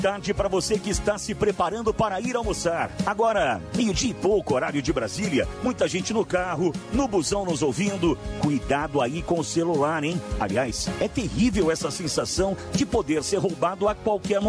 tarde para você que está se preparando para ir almoçar. Agora, meio-dia e pouco, horário de Brasília, muita gente no carro, no busão nos ouvindo. Cuidado aí com o celular, hein? Aliás, é terrível essa sensação de poder ser roubado a qualquer momento.